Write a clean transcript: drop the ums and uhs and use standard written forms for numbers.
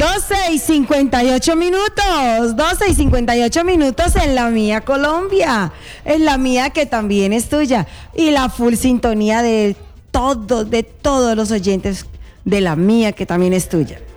12:58 minutos, 12:58 minutos en la mía Colombia, en la mía que también es tuya, y la full sintonía de todos los oyentes de la mía que también es tuya.